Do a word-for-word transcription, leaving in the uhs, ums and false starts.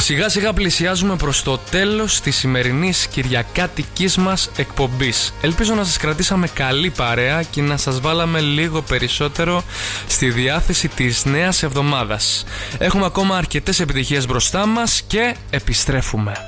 Σιγά σιγά πλησιάζουμε προς το τέλος της σημερινής κυριακάτικης μας εκπομπής. Ελπίζω να σας κρατήσαμε καλή παρέα και να σας βάλαμε λίγο περισσότερο στη διάθεση της νέας εβδομάδας. Έχουμε ακόμα αρκετές επιτυχίες μπροστά μας και επιστρέφουμε.